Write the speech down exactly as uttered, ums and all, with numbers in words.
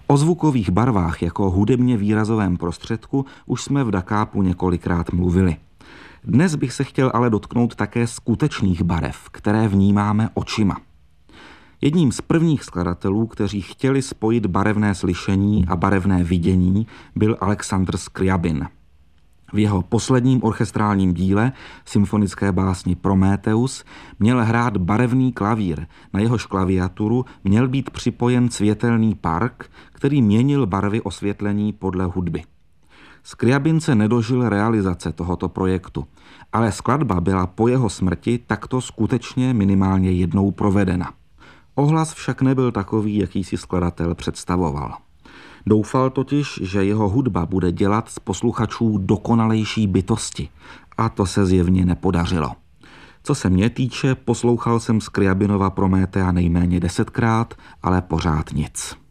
O zvukových barvách jako hudebně výrazovém prostředku už jsme v Da Capu několikrát mluvili. Dnes bych se chtěl ale dotknout také skutečných barev, které vnímáme očima. Jedním z prvních skladatelů, kteří chtěli spojit barevné slyšení a barevné vidění, byl Alexandr Scriabin. V jeho posledním orchestrálním díle, symfonické básni Prometheus, měl hrát barevný klavír. Na jehož klaviaturu měl být připojen světelný park, který měnil barvy osvětlení podle hudby. Scriabin se nedožil realizace tohoto projektu, ale skladba byla po jeho smrti takto skutečně minimálně jednou provedena. Ohlas však nebyl takový, jaký si skladatel představoval. Doufal totiž, že jeho hudba bude dělat z posluchačů dokonalejší bytosti, a to se zjevně nepodařilo. Co se mě týče, poslouchal jsem Scriabinova Prométea nejméně desetkrát, ale pořád nic.